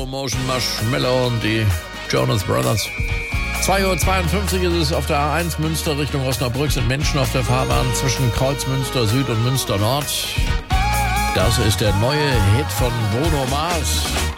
Motion Marshmallow und die Jonas Brothers. 2:52 Uhr ist es auf der A1 Münster Richtung Osnabrück, sind Menschen auf der Fahrbahn zwischen Kreuzmünster Süd und Münster Nord. Das ist der neue Hit von Bruno Mars.